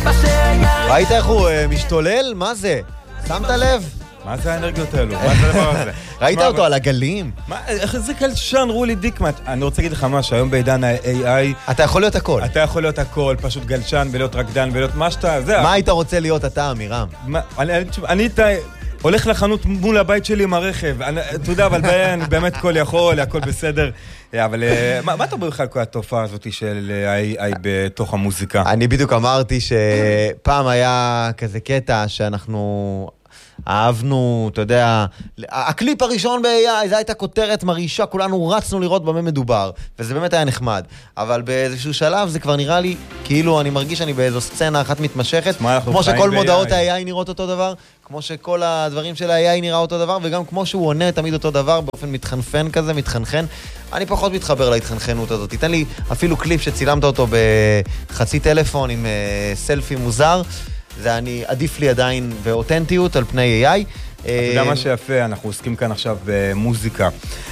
ראית איך הוא משתולל? מה זה? שמת לב? מה זה האנרגיות האלו? מה זה הדבר הזה? ראית אותו על הגלים? איך זה גלשן, רולי דיקמן? אני רוצה להגיד לך משהו, היום בעידן ה-AI... אתה יכול להיות הכל. אתה יכול להיות הכל, פשוט גלשן ולהיות רקדן ולהיות מה שאתה... מה היית רוצה להיות אתה, אמירם? אני הולך לחנות מול הבית שלי עם הרכב. אתה יודע, אבל אני באמת כל יכול, הכל בסדר. אבל מה אתה אומר בכלל כל התופעה הזאת של AI בתוך המוזיקה? אני בדיוק אמרתי שפעם היה כזה קטע שאנחנו... אהבנו, אתה יודע, הקליפ הראשון ב-AI, זה הייתה כותרת מרעישה, כולנו רצנו לראות במה מדובר, וזה באמת היה נחמד. אבל באיזשהו שלב זה כבר נראה לי, כאילו אני מרגיש שאני באיזו סצנה אחת מתמשכת, כמו שכל מודעות ה-AI נראות אותו דבר, כמו שכל הדברים של ה-AI נראה אותו דבר, וגם כמו שהוא עונה תמיד אותו דבר, באופן מתחנפן כזה, מתחנחן. אני פחות מתחבר להתחנחנות הזאת. תיתן לי אפילו קליפ שצילמת אותו בחצי טלפון עם סלפי מוזר, זה עדיף לי עדיין באותנטיות על פני AI. אתה יודע מה שיפה, אנחנו עוסקים כאן עכשיו במוזיקה,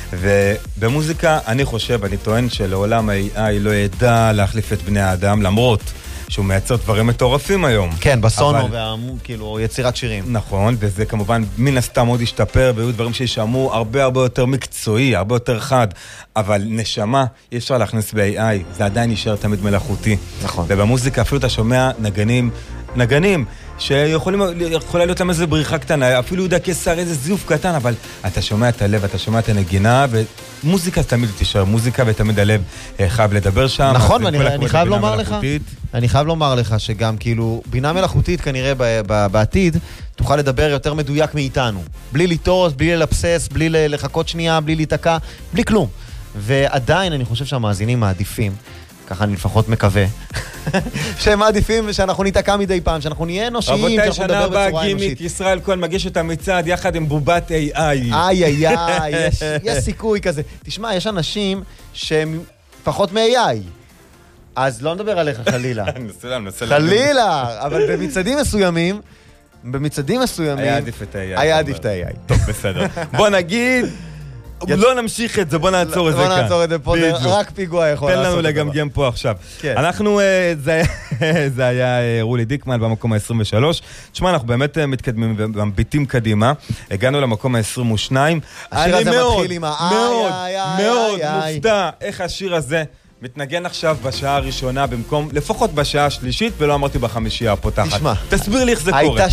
ובמוזיקה אני חושב, אני טוען שלעולם ה-AI לא ידע להחליף את בני האדם, למרות שהוא מייצר דברים מטורפים היום. כן, בסונו כאילו יצירת שירים. נכון, וזה כמובן מן הסתם עוד השתפר, והיו דברים שישמעו הרבה יותר מקצועי, הרבה יותר חד, אבל נשמה אי אפשר להכניס ב-AI, זה עדיין נשאר תמיד מלאכותי. נכון. ובמוזיקה אפילו אתה שומע נגנים שיכולה להיות להם איזו בריחה קטנה, אפילו יהודה קיסר, איזה זיוף קטן, אבל אתה שומע את הלב, אתה שומע את הנגינה, ומוזיקה תמיד תישאר מוזיקה, ותמיד הלב חייב לדבר שם. נכון, ואני חייב לומר לך שגם כאילו בינה מלאכותית כנראה בעתיד תוכל לדבר יותר מדויק מאיתנו, בלי לטוס, בלי ללפסס, בלי לחכות שנייה, בלי להתעקע, בלי כלום. ועדיין אני חושב שהמאזינים מעדיפים, ככה אני לפחות מקווה, שהם מעדיפים שאנחנו ניתקע מדי פעם, שאנחנו נהיה אנושיים, שאנחנו נדבר בצורה אנושית. גימיק, ישראל כהן מגיש את המצעד יחד עם בובת AI. יש סיכוי כזה. תשמע, יש אנשים שהם פחות מ-AI, אז לא נדבר עליך חלילה. חלילה, אבל במצעדים מסוימים, היה עדיף את ה-AI. טוב, בסדר. בוא נגיד... לא נמשיך את זה, בוא נעצור את זה כאן. בוא נעצור את זה פה, רק פיגוע יכול לעשות. תן לנו לגמגם פה עכשיו. אנחנו, זה היה רולי דיקמן במקום ה-23. תשמע, אנחנו באמת מתקדמים ומביטים קדימה. הגענו למקום ה-22. השיר הזה מתחיל עם מאוד מופתע איך השיר הזה מתנגן עכשיו בשעה הראשונה במקום, לפחות בשעה השלישית, ולא אמרתי בחמישייה הפותחת. תשמע, תסביר לי איך זה קורה.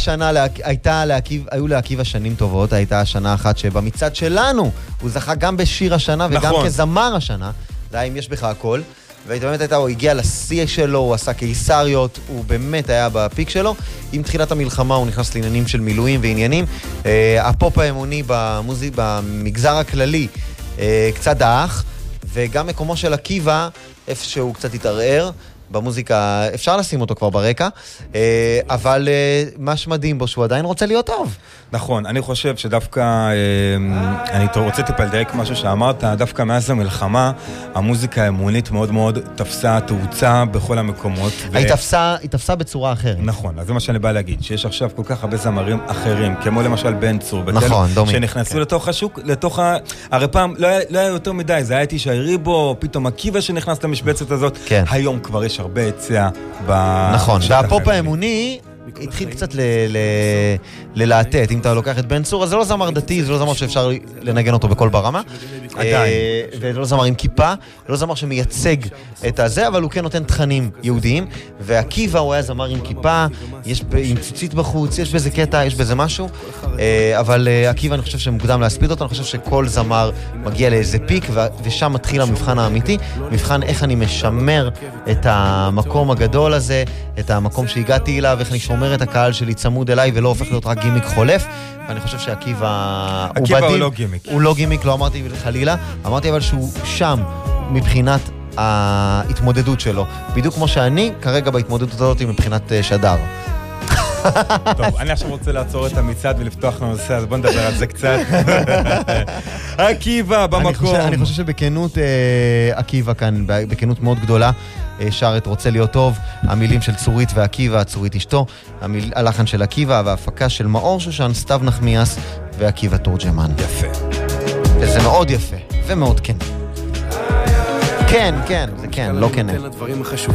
היו לעקיבא שנים טובות, הייתה השנה אחת שבמצד שלנו הוא זכה גם בשיר השנה וגם כזמר השנה, זה היה אם יש בך הכל, ובאמת הוא הגיע לשיא שלו, הוא עשה קיסריות, הוא באמת היה בפיק שלו. עם תחילת המלחמה הוא נכנס לעניינים של מילואים ועניינים. הפופ האמוני במגזר הכללי קצת דאח, וגם מקומו של עקיבא, איפה שהוא קצת התערער, במוזיקה אפשר לשים אותו כבר ברקע, אבל מה שמדהים בו שהוא עדיין רוצה להיות טוב. נכון, אני חושב שדווקא, אני רוצה טיפה לדייק משהו שאמרת, דווקא מאז המלחמה, המוזיקה האמונית מאוד מאוד תפסה תאוצה בכל המקומות. היא תפסה בצורה אחרת. נכון, אז זה מה שאני בא להגיד, שיש עכשיו כל כך הרבה זמרים אחרים, כמו למשל בן צור, נכון, דומי. שנכנסו לתוך השוק, הרי פעם לא היה יותר מדי, זה היה איש ריבו, פתאום עקיבא שנכנס למשבצת הזאת, היום כבר יש הרבה היצע נכון, והפופ האמוני התחיל קצת ללהטט. אם אתה לוקח את בן צור, אז זה לא זמר דתי, זה לא זמר שאפשר לנגן אותו בכל ברמה. עדיין. וזה לא זמר עם כיפה, זה לא זמר שמייצג את הזה, אבל הוא כן נותן תכנים יהודיים. ועקיבא הוא היה זמר עם כיפה, עם ציצית בחוץ, יש בזה קטע, יש בזה משהו. אבל עקיבא אני חושב שמוקדם להספיד אותו, אני חושב שכל זמר מגיע לאיזה פיק, ושם מתחיל המבחן האמיתי, מבחן איך אני משמר את המקום הגדול הזה, את המקום שהגעתי אליו, איך אני שומר את הקהל שלי צמוד אליי ולא הופך להיות רק גימיק חולף. ואני חושב שעקיבא הוא לא גימיק. הוא לא גימיק, לא אמרתי חלילה, אמרתי אבל שהוא שם מבחינת ההתמודדות שלו, בדיוק כמו שאני כרגע בהתמודדות הזאת מבחינת שדר. טוב, אני עכשיו רוצה לעצור את המצעד ולפתוח לנושא, אז בוא נדבר על זה קצת. עקיבא במקום. אני חושב שבכנות עקיבא כאן, בכנות מאוד גדולה, שר את רוצה להיות טוב, המילים של צורית ועקיבא, צורית אשתו, הלחן של עקיבא וההפקה של מאור שושן, סתיו נחמיאס ועקיבא תורג'מן. יפה. וזה מאוד יפה ומאוד כן. כן, זה כן, לא כן.